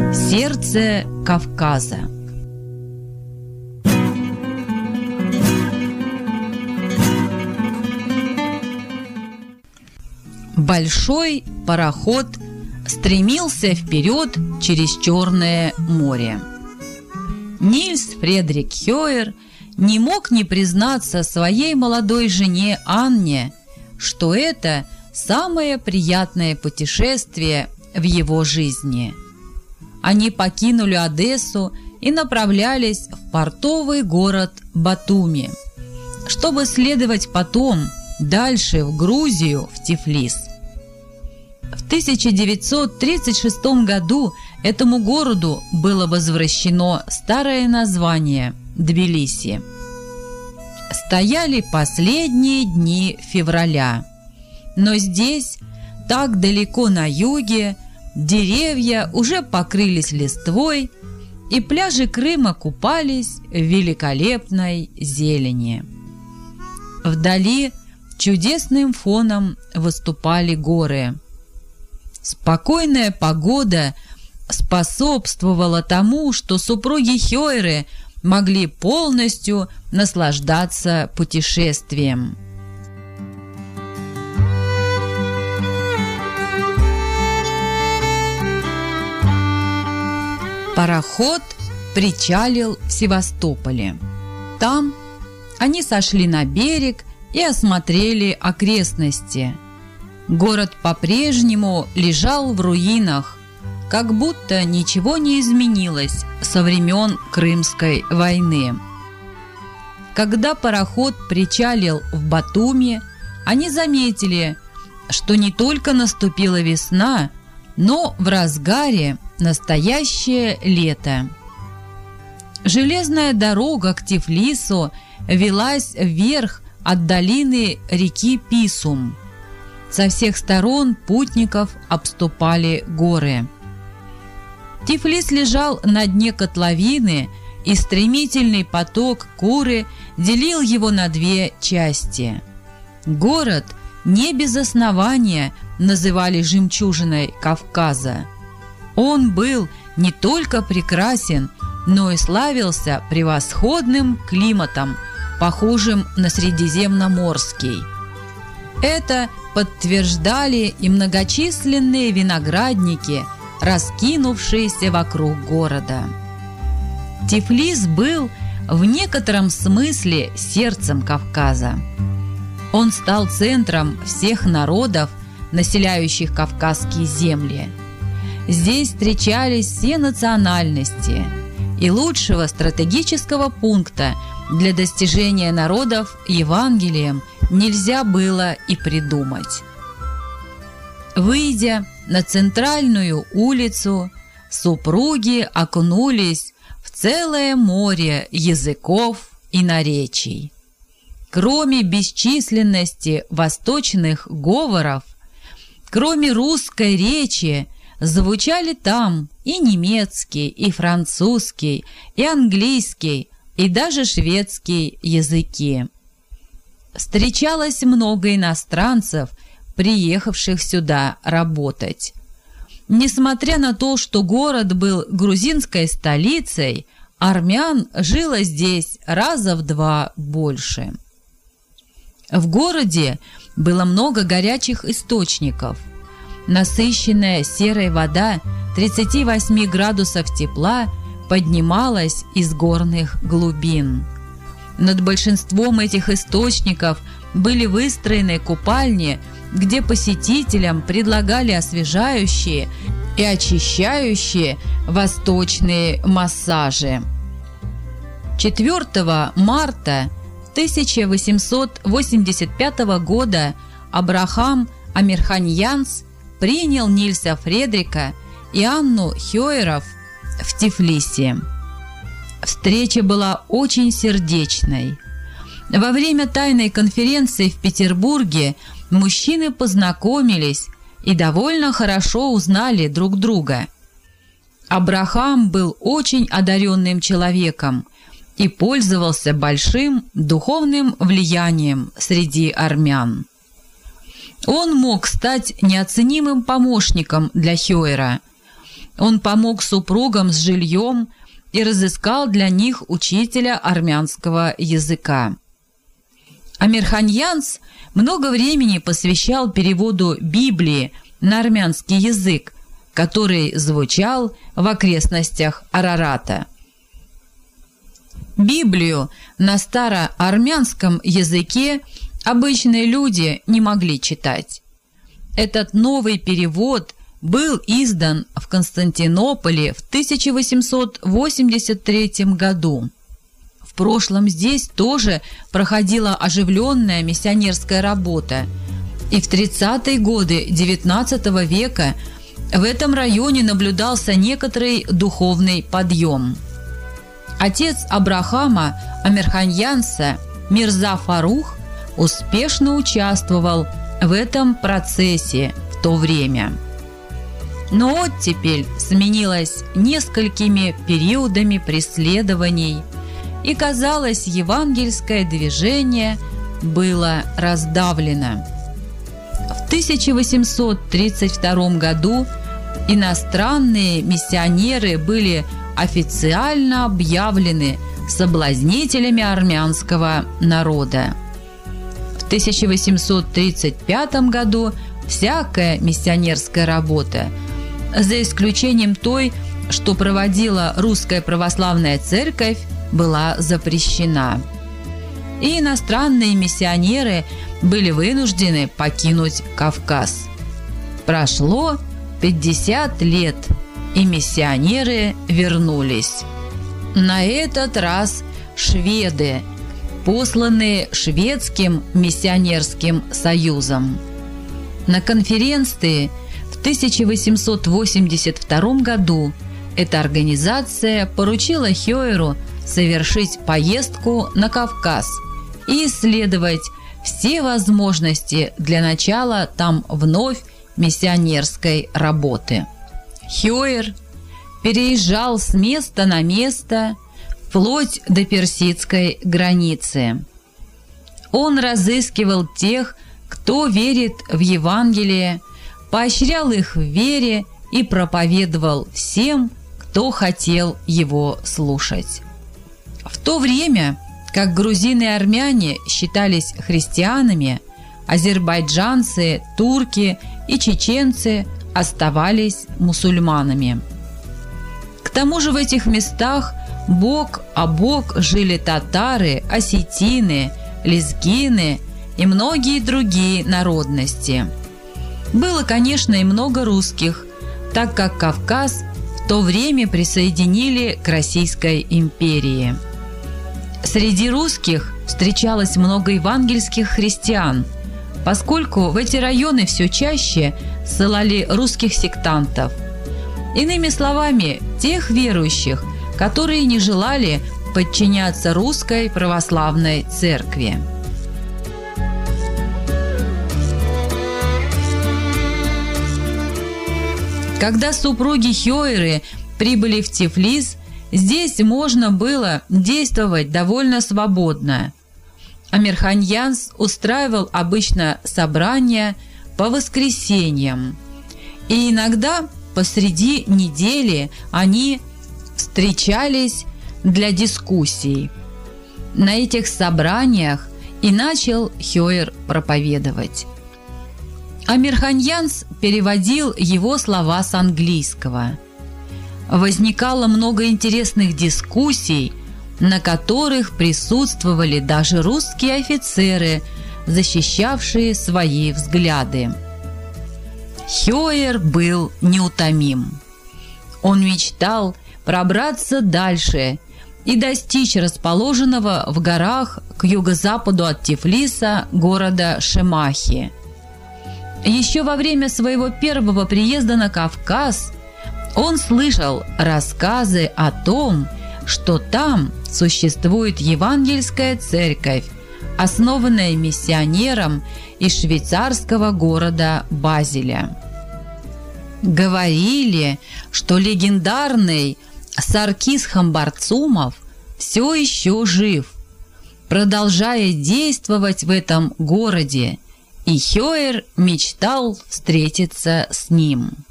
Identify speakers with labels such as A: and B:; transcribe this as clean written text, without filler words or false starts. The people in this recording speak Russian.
A: Сердце Кавказа. Большой пароход стремился вперед через Черное море. Нильс Фредрик Хёер не мог не признаться своей молодой жене Анне, что это самое приятное путешествие в его жизни. Они покинули Одессу и направлялись в портовый город Батуми, чтобы следовать потом дальше в Грузию, в Тифлис. В 1936 году этому городу было возвращено старое название Тбилиси. Стояли последние дни февраля, но здесь, так далеко на юге, деревья уже покрылись листвой, и пляжи Крыма купались в великолепной зелени. Вдали чудесным фоном выступали горы. Спокойная погода способствовала тому, что супруги Хёеры могли полностью наслаждаться путешествием. Пароход причалил в Севастополе. Там они сошли на берег и осмотрели окрестности. Город по-прежнему лежал в руинах, как будто ничего не изменилось со времен Крымской войны. Когда пароход причалил в Батуми, они заметили, что не только наступила весна, но в разгаре настоящее лето. Железная дорога к Тифлису велась вверх от долины реки Писум. Со всех сторон путников обступали горы. Тифлис лежал на дне котловины, и стремительный поток Куры делил его на две части. Город не без основания называли жемчужиной Кавказа. Он был не только прекрасен, но и славился превосходным климатом, похожим на средиземноморский. Это подтверждали и многочисленные виноградники, раскинувшиеся вокруг города. Тифлис был в некотором смысле сердцем Кавказа. Он стал центром всех народов, населяющих кавказские земли. Здесь встречались все национальности, и лучшего стратегического пункта для достижения народов Евангелием нельзя было и придумать. Выйдя на центральную улицу, супруги окунулись в целое море языков и наречий. Кроме бесчисленности восточных говоров, кроме русской речи, звучали там и немецкий, и французский, и английский, и даже шведский языки. Встречалось много иностранцев, приехавших сюда работать. Несмотря на то, что город был грузинской столицей, армян жило здесь раза в 2 больше. В городе было много горячих источников. Насыщенная серой вода 38 градусов тепла поднималась из горных глубин. Над большинством этих источников были выстроены купальни, где посетителям предлагали освежающие и очищающие восточные массажи. 4 марта 1885 года Абрахам Амирханьянс принял Нильса Фредрика и Анну Хёеров в Тифлисе. Встреча была очень сердечной. Во время тайной конференции в Петербурге мужчины познакомились и довольно хорошо узнали друг друга. Абрахам был очень одаренным человеком и пользовался большим духовным влиянием среди армян. Он мог стать неоценимым помощником для Хёера. Он помог супругам с жильем и разыскал для них учителя армянского языка. Амирханьянс много времени посвящал переводу Библии на армянский язык, который звучал в окрестностях Арарата. Библию на староармянском языке обычные люди не могли читать. Этот новый перевод был издан в Константинополе в 1883 году. В прошлом здесь тоже проходила оживленная миссионерская работа, и в 30-е годы XIX века в этом районе наблюдался некоторый духовный подъем. Отец Абрахама Амирханьянса, Мирза Фарух, успешно участвовал в этом процессе в то время. Но оттепель сменилась несколькими периодами преследований, и, казалось, евангельское движение было раздавлено. В 1832 году иностранные миссионеры были официально объявлены соблазнителями армянского народа. В 1835 году всякая миссионерская работа, за исключением той, что проводила Русская Православная Церковь, была запрещена. И иностранные миссионеры были вынуждены покинуть Кавказ. Прошло 50 лет, и миссионеры вернулись. На этот раз шведы, посланные Шведским миссионерским союзом. На конференции в 1882 году эта организация поручила Хёеру совершить поездку на Кавказ и исследовать все возможности для начала там вновь миссионерской работы. Хёер переезжал с места на место вплоть до персидской границы. Он разыскивал тех, кто верит в Евангелие, поощрял их в вере и проповедовал всем, кто хотел его слушать. В то время, как грузины и армяне считались христианами, азербайджанцы, турки и чеченцы оставались мусульманами. К тому же в этих местах бок о бок жили татары, осетины, лезгины и многие другие народности. Было, конечно, и много русских, так как Кавказ в то время присоединили к Российской империи. Среди русских встречалось много евангельских христиан, поскольку в эти районы все чаще ссылали русских сектантов. Иными словами, тех верующих, которые не желали подчиняться Русской Православной Церкви. Когда супруги Хёеры прибыли в Тифлис, здесь можно было действовать довольно свободно. Амирханьянс устраивал обычно собрания по воскресеньям, и иногда посреди недели они встречались для дискуссий. На этих собраниях и начал Хёер проповедовать. Амирханьянс переводил его слова с английского. Возникало много интересных дискуссий, на которых присутствовали даже русские офицеры, защищавшие свои взгляды. Хёер был неутомим. Он мечтал пробраться дальше и достичь расположенного в горах к юго-западу от Тифлиса города Шемахи. Еще во время своего первого приезда на Кавказ он слышал рассказы о том, что там существует евангельская церковь, основанная миссионером из швейцарского города Базеля. Говорили, что легендарный Саркис Хамбарцумов все еще жив, продолжая действовать в этом городе, и Хёер мечтал встретиться с ним.